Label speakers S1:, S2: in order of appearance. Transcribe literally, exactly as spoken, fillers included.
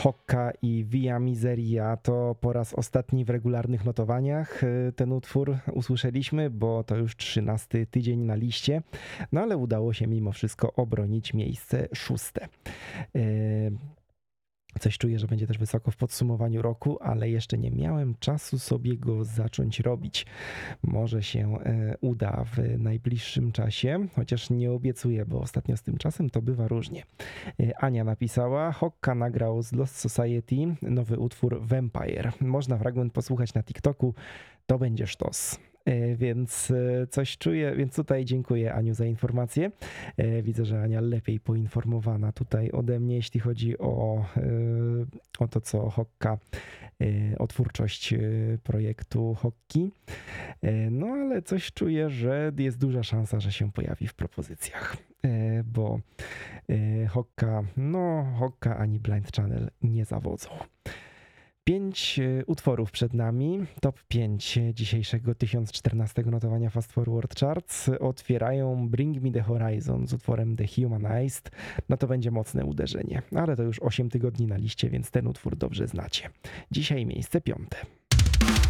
S1: Hokka i Via Miseria to po raz ostatni w regularnych notowaniach ten utwór usłyszeliśmy, bo to już trzynasty tydzień na liście, no ale udało się mimo wszystko obronić miejsce szóste. Coś czuję, że będzie też wysoko w podsumowaniu roku, ale jeszcze nie miałem czasu sobie go zacząć robić. Może się uda w najbliższym czasie, chociaż nie obiecuję, bo ostatnio z tym czasem to bywa różnie. Ania napisała, Hokka nagrał z Lost Society nowy utwór Vampire. Można fragment posłuchać na TikToku, to będzie sztos. Więc coś czuję, więc tutaj dziękuję Aniu za informację. Widzę, że Ania lepiej poinformowana tutaj ode mnie, jeśli chodzi o, o to, co Hokka, o twórczość projektu Hokki. No ale coś czuję, że jest duża szansa, że się pojawi w propozycjach, bo Hokka, no Hokka ani Blind Channel nie zawodzą. Pięć utworów przed nami. Top pięć dzisiejszego tysiąc czternastego notowania Fast Forward Charts otwierają Bring Me The Horizon z utworem The Humanized. No to będzie mocne uderzenie, ale to już osiem tygodni na liście, więc ten utwór dobrze znacie. Dzisiaj miejsce piąte.